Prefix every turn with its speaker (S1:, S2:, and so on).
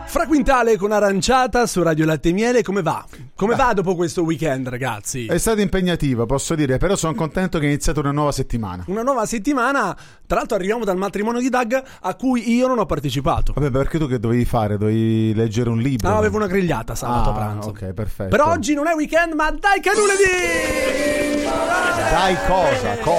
S1: Fra Quintale con Aranciata su Radio Latte e Miele, come va? Come va dopo questo weekend, ragazzi?
S2: È stata impegnativa, posso dire, però sono contento che è iniziata una nuova settimana.
S1: Una nuova settimana, tra l'altro arriviamo dal matrimonio di Doug a cui io non ho partecipato.
S2: Vabbè, perché tu che dovevi fare? Dovevi leggere un libro?
S1: No, avevo una grigliata sabato pranzo.
S2: Ok, perfetto.
S1: Però oggi non è weekend, ma dai che è lunedì!
S2: Dai cosa?